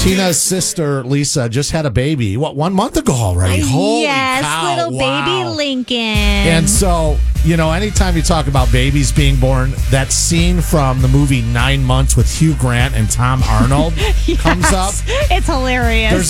Tina's sister, Lisa, just had a baby, 1 month ago already? Holy cow. Little baby Lincoln. And so, anytime you talk about babies being born, that scene from the movie 9 Months with Hugh Grant and Tom Arnold comes up. It's hilarious.